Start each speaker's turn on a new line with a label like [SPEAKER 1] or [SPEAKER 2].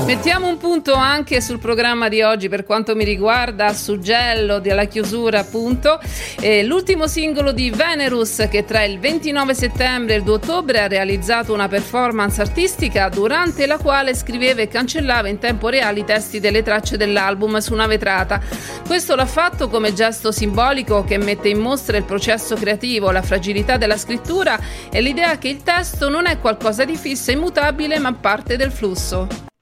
[SPEAKER 1] Mettiamo un punto anche sul programma di oggi per quanto mi riguarda, suggello della chiusura appunto, l'ultimo singolo di Venerus, che tra il 29 settembre e il 2 ottobre ha realizzato una performance artistica durante la quale scriveva e cancellava in tempo reale i testi delle tracce dell'album su una vetrata. Questo l'ha fatto come gesto simbolico che mette in mostra il processo creativo, la fragilità della scrittura e l'idea che il testo non è qualcosa di fisso e immutabile ma parte del flusso.